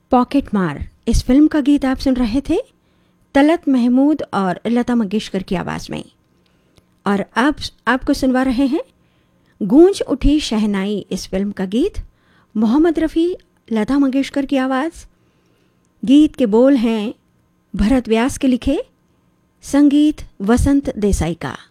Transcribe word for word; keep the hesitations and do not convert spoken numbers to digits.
Pocket मार इस film का गीत आप सुन रहे थे तलत महमूद और लता मंगेशकर की आवाज़ में। और अब आपको सुनवा रहे हैं गूंज उठी शहनाई इस फिल्म का गीत, मोहम्मद रफ़ी, लता मंगेशकर की आवाज़। गीत के बोल हैं भरत व्यास के लिखे, संगीत वसंत देसाई का।